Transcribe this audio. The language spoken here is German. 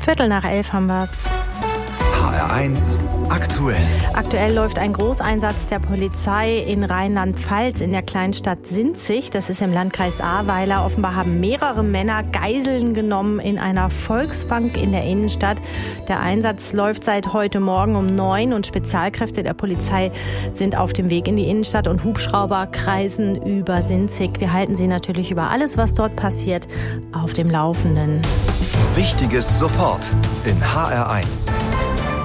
11:15 haben wir's. HR1 aktuell. Aktuell läuft ein Großeinsatz der Polizei in Rheinland-Pfalz in der Kleinstadt Sinzig. Das ist im Landkreis Ahrweiler. Offenbar haben mehrere Männer Geiseln genommen in einer Volksbank in der Innenstadt. Der Einsatz läuft seit heute Morgen um 9 und Spezialkräfte der Polizei sind auf dem Weg in die Innenstadt und Hubschrauber kreisen über Sinzig. Wir halten Sie natürlich über alles, was dort passiert, auf dem Laufenden. Wichtiges sofort in HR1.